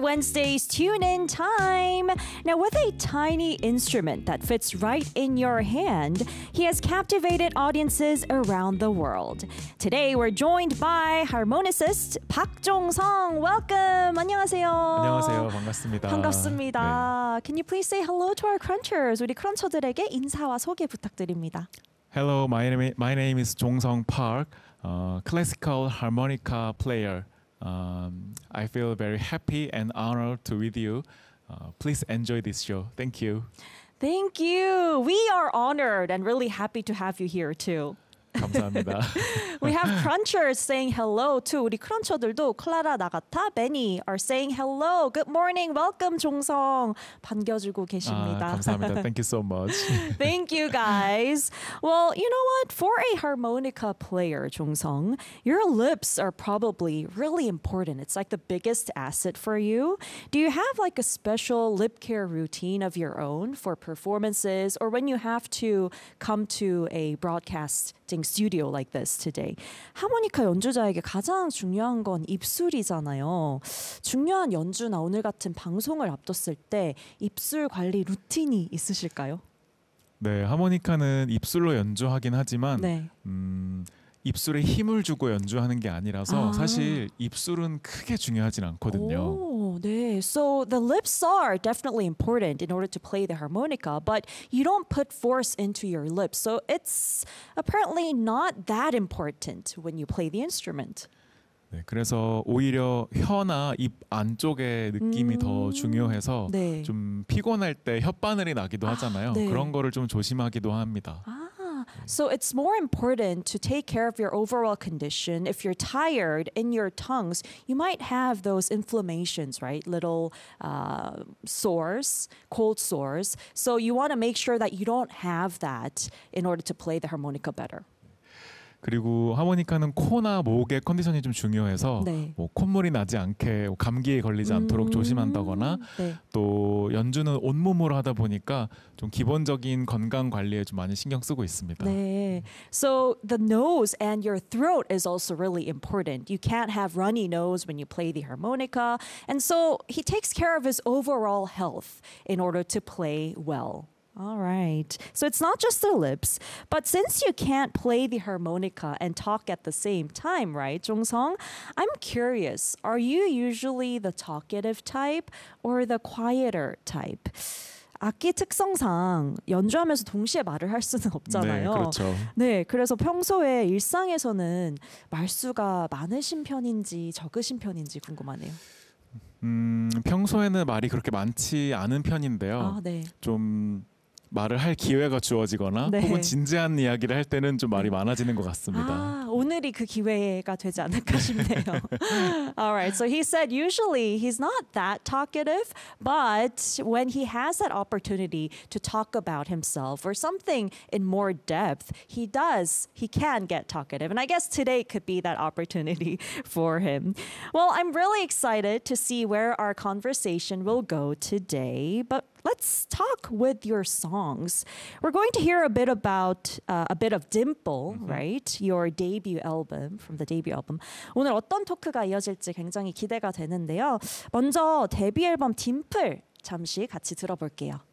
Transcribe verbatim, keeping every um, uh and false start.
Wednesday's tune in time. Now, with a tiny instrument that fits right in your hand, he has captivated audiences around the world. Today, we're joined by harmonicist Park Jong-sung. Welcome. 안녕하세요. 안녕하세요. 반갑습니다. 반갑습니다. 네. Can you please say hello to our crunchers? 우리 크런처들에게 인사와 소개 부탁드립니다. Hello, my name, my name is Jong-sung Park, uh, classical harmonica player. Um, I feel very happy and honored to with you. Uh, please enjoy this show. Thank you. Thank you. We are honored and really happy to have you here too. 감사합니다. We have crunchers saying hello too. 우리 크런처들도 클라라, 나가타, 베니 are saying hello. Good morning. Welcome, 종성. 반겨주고 계십니다. 아, 감사합니다. Thank you so much. Thank you, guys. Well, you know what? For a harmonica player, 종성, your lips are probably really important. It's like the biggest asset for you. Do you have like a special lip care routine of your own for performances or when you have to come to a broadcasting studio like this today? 하모니카 연주자에게 가장 중요한 건 입술이잖아요. 중요한 연주나 오늘 같은 방송을 앞뒀을 때 입술 관리 루틴이 있으실까요? 네, 하모니카는 입술로 연주하긴 하지만 네. 음, 입술에 힘을 주고 연주하는 게 아니라서 아. 사실 입술은 크게 중요하진 않거든요. 오, 네. So the lips are definitely important in order to play the harmonica, but you don't put force into your lips. So it's apparently not that important when you play the instrument. 네, 그래서 오히려 혀나 입 안쪽의 느낌이 음, 더 중요해서 네. 좀 피곤할 때 혓바늘이 나기도 하잖아요. 아, 네. 그런 거를 좀 조심하기도 합니다. Ah, so it's more important to take care of your overall condition. If you're tired in your tongues, you might have those inflammations, right? Little uh, sores, cold sores. So you want to make sure that you don't have that in order to play the harmonica better. 그리고 하모니카는 코나 목의 컨디션이 좀 중요해서 네. 뭐 콧물이 나지 않게 감기에 걸리지 않도록 음, 조심한다거나 네. 또 연주는 온몸으로 하다 보니까 좀 기본적인 건강 관리에 좀 많이 신경 쓰고 있습니다. 네. So the nose and your throat is also really important. You can't have runny nose when you play the harmonica. And so he takes care of his overall health in order to play well. All right. So it's not just the lips, but since you can't play the harmonica and talk at the same time, right, Jong-sung? I'm curious, are you usually the talkative type or the quieter type? 악기 특성상 연주하면서 동시에 말을 할 수는 없잖아요. 네, 그렇죠. 네, 그래서 평소에 일상에서는 말수가 많으신 편인지 적으신 편인지 궁금하네요. 음, 평소에는 말이 그렇게 많지 않은 편인데요. 아, 네. 좀 말을 할 기회가 주어지거나 네. 혹은 진지한 이야기를 할 때는 좀 말이 많아지는 것 같습니다. 아, 오늘이 그 기회가 되지 않을까 싶네요. All right, so he said usually he's not that talkative, but when he has that opportunity to talk about himself or something in more depth, he does, he can get talkative. And I guess today could be that opportunity for him. Well, I'm really excited to see where our conversation will go today, but let's talk with your songs. We're going to hear a bit about uh, a bit of Dimple, mm-hmm. right? Your debut album, from the debut album. 오늘 어떤 토크가 이어질지 굉장히 기대가 되는데요. 먼저 데뷔 앨범 딤플 잠시 같이 들어볼게요.